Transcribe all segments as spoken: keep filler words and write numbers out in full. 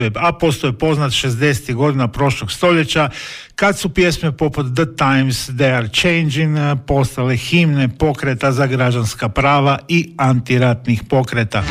a postoje poznat šezdesetih godina prošlog stoljeća, kad su pjesme poput The Times They Are Changing postale himne pokreta za građanska prava i antiratnih pokreta.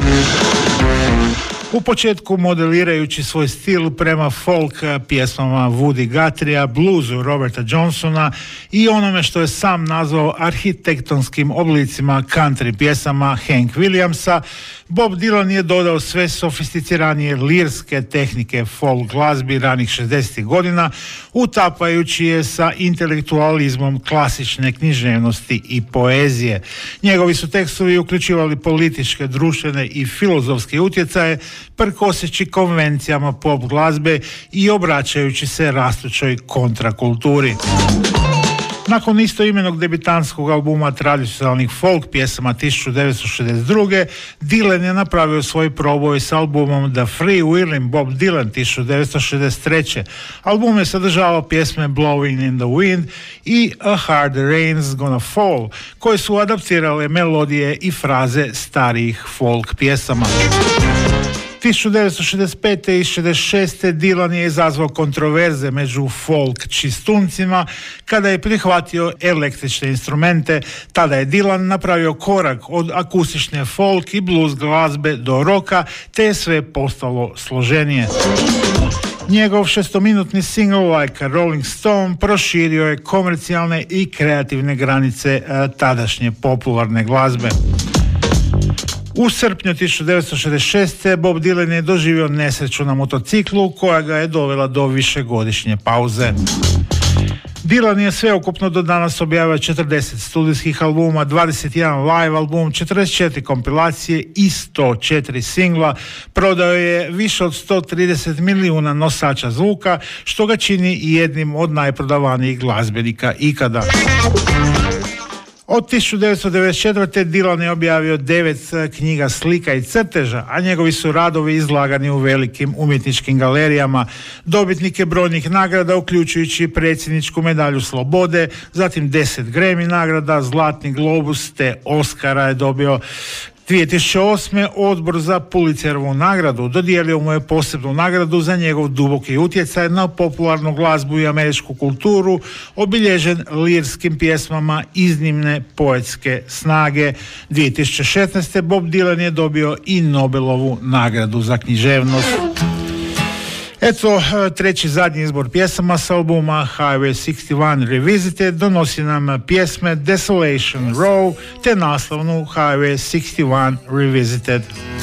U početku modelirajući svoj stil prema folk pjesmama Woody Guthrieja, bluesu Roberta Johnsona i onome što je sam nazvao arhitektonskim oblicima country pjesama Hank Williamsa, Bob Dylan je dodao sve sofisticiranije lirske tehnike folk glazbi ranih šezdesetih godina, utapajući je sa intelektualizmom klasične književnosti i poezije. Njegovi su tekstovi uključivali političke, društvene i filozofske utjecaje, prkoseći konvencijama pop glazbe i obraćajući se rastućoj kontrakulturi. Nakon istoimenog debitanskog albuma tradicionalnih folk pjesama tisuću devetsto šezdeset druge. Dylan je napravio svoj proboj s albumom The Free Willin' Bob Dylan tisuću devetsto šezdeset treće. Album je sadržavao pjesme Blowing in the Wind i A Hard Rain's Gonna Fall, koje su adaptirale melodije i fraze starijih folk pjesama. tisuću devetsto šezdeset pete i šezdeset šeste. Dylan je izazvao kontroverze među folk čistuncima kada je prihvatio električne instrumente. Tada je Dylan napravio korak od akustične folk i blues glazbe do roka, te je sve postalo složenije. Njegov šestominutni single Like a Rolling Stone proširio je komercijalne i kreativne granice tadašnje popularne glazbe. U srpnju tisuću devetsto šezdeset šeste. Bob Dylan je doživio nesreću na motociklu koja ga je dovela do višegodišnje pauze. Dylan je sveukupno do danas objavio četrdeset studijskih albuma, dvadeset jedan live album, četrdeset četiri kompilacije i sto četiri singla. Prodao je više od sto trideset milijuna nosača zvuka, što ga čini jednim od najprodavanijih glazbenika ikada. Od tisuću devetsto devedeset četvrte. Dylan je objavio devet knjiga slika i crteža, a njegovi su radovi izlagani u velikim umjetničkim galerijama. Dobitnik je brojnih nagrada, uključujući predsjedničku medalju slobode, zatim deset Grammy nagrada, Zlatni globus te Oscara je dobio. dvije tisuće osme. Odbor za Pulitzerovu nagradu dodijelio mu je posebnu nagradu za njegov duboki utjecaj na popularnu glazbu i američku kulturu, obilježen lirskim pjesmama iznimne poetske snage. dvije tisuće šesnaeste. Bob Dylan je dobio i Nobelovu nagradu za književnost. Eto, treći zadnji izbor pjesama s albuma Highway šezdeset jedan Revisited donosi nam pjesme Desolation Row te naslovnu Highway šezdeset jedan Revisited.